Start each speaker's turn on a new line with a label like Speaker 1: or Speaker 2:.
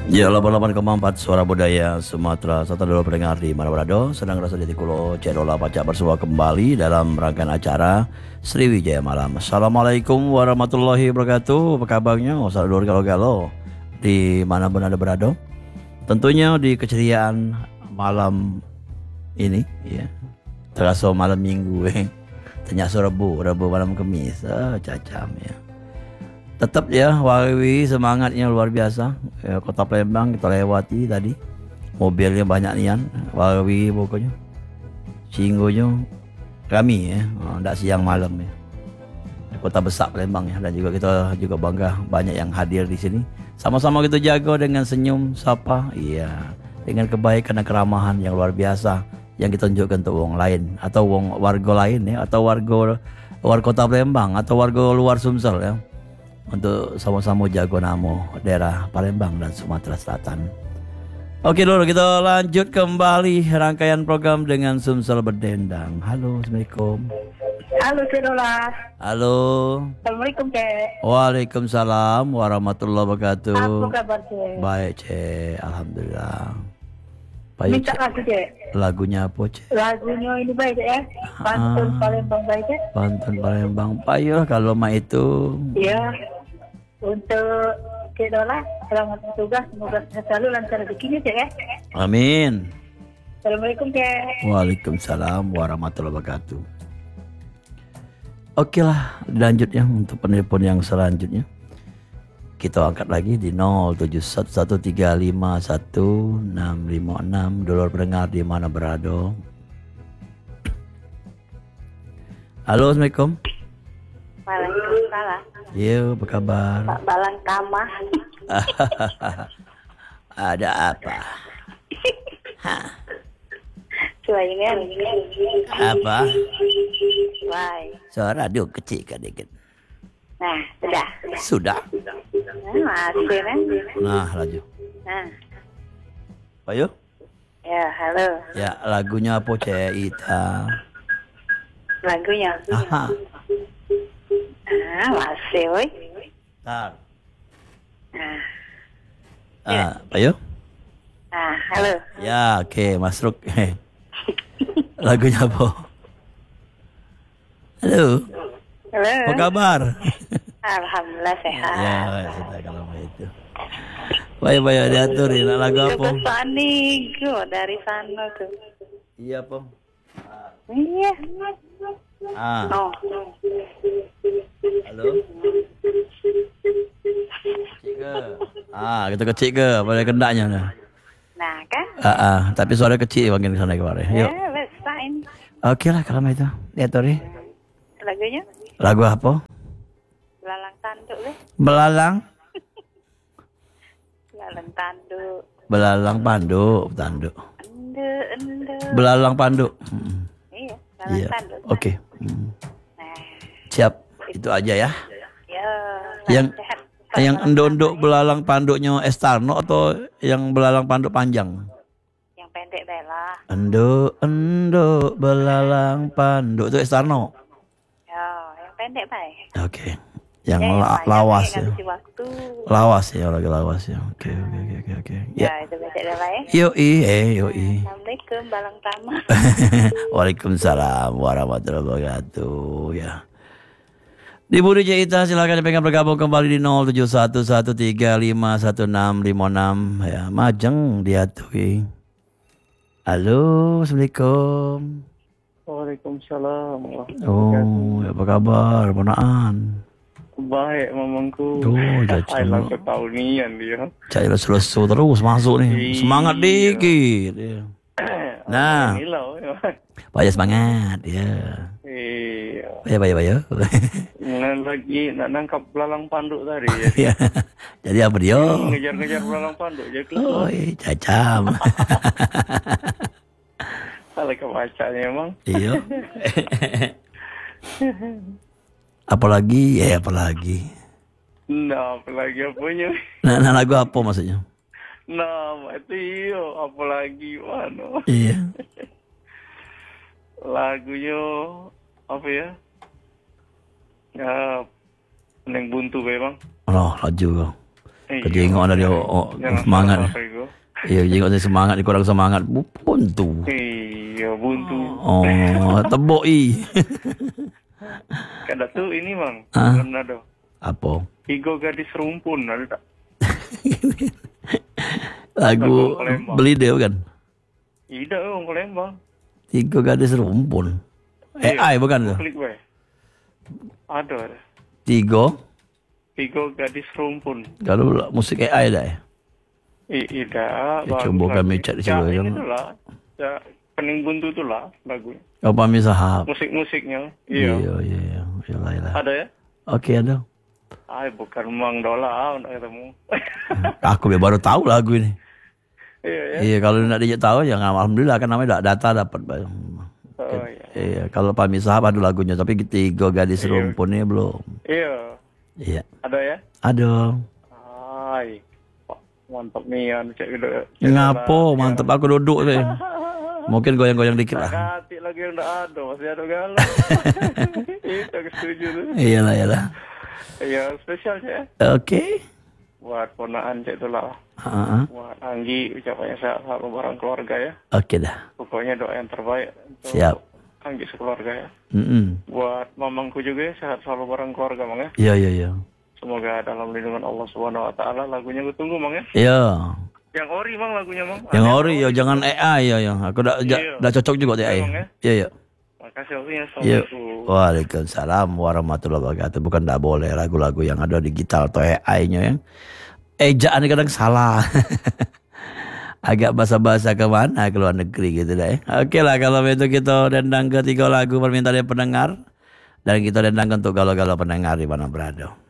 Speaker 1: Ya, 88,4 Suara Budaya Sumatera Selatan dulu pendengar di mana berada. Sedang rasa di Tikulo Cedola Pacak bersua kembali dalam rangkaian acara Sriwijaya Malam. Assalamualaikum warahmatullahi wabarakatuh. Apa kabarnya? Saudara galo-galo di mana pun Anda berada. Tentunya di keceriaan malam ini ya. Terasa malam minggu ternyata Rebu malam Kamis. Cacam ya. Tetap ya, Wawi semangatnya luar biasa. Ya, Kota Palembang kita lewati tadi. Mobilnya banyak nian. Wawi pokoknya. Singgonya kami ya. Tidak siang malam ya. Kota besar Palembang ya. Dan juga kita juga bangga banyak yang hadir di sini. Sama-sama kita jaga dengan senyum, sapa. Iya. Dengan kebaikan dan keramahan yang luar biasa. Yang kita tunjukkan untuk orang lain. Atau warga lain ya. Atau warga Kota Palembang. Atau warga luar Sumsel ya. Untuk sama-sama jago namo daerah Palembang dan Sumatera Selatan. Oke dulu kita lanjut kembali rangkaian program dengan Sumsel Berdendang. Halo, Assalamualaikum.
Speaker 2: Halo, Cedola.
Speaker 1: Halo.
Speaker 2: Assalamualaikum, Cek.
Speaker 1: Waalaikumsalam warahmatullahi wabarakatuh.
Speaker 2: Apa kabar, Cek?
Speaker 1: Baik, Cek. Alhamdulillah. Baik,
Speaker 2: Minta
Speaker 1: Cek.
Speaker 2: lagu, Cek.
Speaker 1: Lagunya apa, Cek?
Speaker 2: Lagunya ini baik, Cek ya. Pantun Palembang baik, Cek.
Speaker 1: Pantun Palembang. Payah kalau mah itu.
Speaker 2: Iya. Untuk Cedola, selamat bertugas. Semoga selalu lancar rezekinya, Cek ya.
Speaker 1: Amin.
Speaker 2: Assalamualaikum, Cek.
Speaker 1: Waalaikumsalam warahmatullahi wabarakatuh. Oke lah, lanjut ya untuk penelpon yang selanjutnya. Kita angkat lagi di 0711351656. Dulur pendengar di mana berada. Halo, Assalamualaikum.
Speaker 2: Waalaikumsalam.
Speaker 1: Yo, apa kabar?
Speaker 2: Pak Balang Kamah.
Speaker 1: Ada apa?
Speaker 2: Cuaingan.
Speaker 1: Apa?
Speaker 2: Baik.
Speaker 1: Suara radio kecil sedikit.
Speaker 2: Nah, sudah.
Speaker 1: Sudah.
Speaker 2: Nah, masih kan?
Speaker 1: Nah, laju.
Speaker 2: Nah.
Speaker 1: Ayo.
Speaker 2: Ya, halo.
Speaker 1: Ya, lagunya apa, Cek Ita?
Speaker 2: Lagunya.
Speaker 1: Aha.
Speaker 2: Masih, woi.
Speaker 1: Tar.
Speaker 2: Nah,
Speaker 1: ayo.
Speaker 2: halo.
Speaker 1: Ya, oke, Mas Ruk. Lagunya apa? Halo.
Speaker 2: Halo.
Speaker 1: Apa kabar?
Speaker 2: Alhamdulillah sehat.
Speaker 1: Ya, sudah kalau itu. Baik-baik diatur ya, lagu apa?
Speaker 2: Kebetulan nih, dari sana tuh.
Speaker 1: Iya, Po.
Speaker 2: Iya.
Speaker 1: Ah.
Speaker 2: Oh.
Speaker 1: Halo. Cik ke? Kita kecil ke? Pada kendaknya nah.
Speaker 2: Nah, kan?
Speaker 1: Tapi suara kecil makin ke sana kemarin. Yuk.
Speaker 2: Besar ini.
Speaker 1: Oke lah kalau itu. Diatur ya.
Speaker 2: Lagunya?
Speaker 1: Lagu apa?
Speaker 2: Belalang tanduk deh.
Speaker 1: Belalang.
Speaker 2: Belalang tanduk.
Speaker 1: Belalang pandu, tanduk.
Speaker 2: Ende.
Speaker 1: Belalang pandu.
Speaker 2: Iya, belalang
Speaker 1: Iya.
Speaker 2: tanduk.
Speaker 1: Oke.
Speaker 2: Nah,
Speaker 1: Siap. Itu aja ya.
Speaker 2: ya.
Speaker 1: Yang
Speaker 2: Sehat.
Speaker 1: yang endondok belalang panduknya Estarno atau yang belalang panduk panjang?
Speaker 2: Yang pendek bela.
Speaker 1: Endok belalang panduk itu Estarno.
Speaker 2: Ya, yang pendek baik.
Speaker 1: Oke. Yang
Speaker 2: Ya,
Speaker 1: lawas
Speaker 2: yang
Speaker 1: ya.
Speaker 2: ngabisi waktu.
Speaker 1: Lawas ya, lagi lawas ya. Oke.
Speaker 2: Ya, itu pendek bela ya.
Speaker 1: Yoi.
Speaker 2: Assalamualaikum, Balang Tama.
Speaker 1: Waalaikumsalam warahmatullahi wabarakatuh ya. Di Budi Jaita silakan pengen bergabung kembali di 0711351656 ya. Majeng diatui. Halo, Assalamualaikum.
Speaker 3: Waalaikumsalam.
Speaker 1: Oh, apa kabar, ponaan?
Speaker 3: Baik, mamangku.
Speaker 1: Oh,
Speaker 3: Hilang ketaunian dia.
Speaker 1: Cailah selesai terus masuk nih. Semangat dikit. Ya. Nah,
Speaker 3: Nilau, ya.
Speaker 1: banyak semangat ya.
Speaker 3: Iya.
Speaker 1: Bayo.
Speaker 3: Lagi nak nangkap belalang panduk tadi.
Speaker 1: Ya. Jadi apa dia?
Speaker 3: Ngejar-ngejar belalang panduk. Jadi
Speaker 1: Oh, cacam.
Speaker 3: salah kebacanya emang.
Speaker 1: Iya. Apalagi.
Speaker 3: Nah, apalagi apanya?
Speaker 1: Nah, lagu apa maksudnya?
Speaker 3: Nah, itu iya. Apalagi mana?
Speaker 1: Iya.
Speaker 3: Lagunya apa ya? Ya, Neng buntu memang.
Speaker 1: Oh, laju. Kejengok dari semangat. Iya, jengok dari semangat, kurang semangat. Buntu.
Speaker 3: Iya, buntu.
Speaker 1: Oh, tebok i.
Speaker 3: Kada tuh ini bang, ada.
Speaker 1: Apa?
Speaker 3: Tiga gadis rumpun ada tak?
Speaker 1: Lagu beli dia kan?
Speaker 3: Tidak, orang Palembang.
Speaker 1: 3 gadis rumpun. AI bukan tuh?
Speaker 3: Klik weh. Ada.
Speaker 1: 3
Speaker 3: gadis rumpun.
Speaker 1: kalau musik AI dah ya?
Speaker 3: Tidak.
Speaker 1: Coba kami cek di situ ya.
Speaker 3: Itulah. Ya, Pening Buntu itulah lagunya.
Speaker 1: Oh, Pami Sahab.
Speaker 3: Musik-musiknya. Iya.
Speaker 1: Iya. Yalah.
Speaker 3: Ada ya?
Speaker 1: Oke, ada.
Speaker 3: Bukan Mang Dola, nak ketemu.
Speaker 1: Aku baru tahu lagu ini.
Speaker 3: Iya ya.
Speaker 1: Iya, kalau nak dia tahu ya alhamdulillah kan namanya data dapat. Iya, kalau Pami Sahab ada lagunya tapi 3 gadis rumpun ini belum. Iya.
Speaker 3: Ada ya?
Speaker 1: Ada.
Speaker 3: Pak, mantap nih cek gitu.
Speaker 1: Ngapo, mantap aku duduk deh. Mungkin goyang-goyang dikit lah.
Speaker 3: Hati lagi yang enggak ada, masih ada galau. Itu aku setuju tuh.
Speaker 1: Iyalah.
Speaker 3: Iya, spesial ya.
Speaker 1: Oke.
Speaker 3: Buat ponaan cek itu lah. Buat Anggi ucapannya sehat selalu bareng keluarga ya.
Speaker 1: Oke dah.
Speaker 3: Pokoknya doa yang terbaik untuk
Speaker 1: Siap.
Speaker 3: Anggi sekeluarga ya.
Speaker 1: Buat
Speaker 3: mamangku juga ya, sehat selalu bareng keluarga Mang ya.
Speaker 1: Iya.
Speaker 3: Semoga dalam lindungan Allah Subhanahu wa taala. Lagunya gue tunggu Mang ya.
Speaker 1: Iya.
Speaker 3: Yang ori Mang lagunya Mang.
Speaker 1: Yang ori ya, jangan AI ya. Aku dah cocok juga AI. Iya.
Speaker 3: Makasih waktunya.
Speaker 1: Iya.
Speaker 3: Assalamualaikum.
Speaker 1: Waalaikumsalam warahmatullahi wabarakatuh. Bukan tak boleh lagu-lagu yang ada digital atau AI-nya yang ejaan kadang salah. Agak basa-basa kemana ke luar negeri gitu dah. Oke lah kalau begitu kita dendang ke 3 lagu permintaan dari pendengar. Dan kita dendang untuk galau-galau pendengar di mana berada.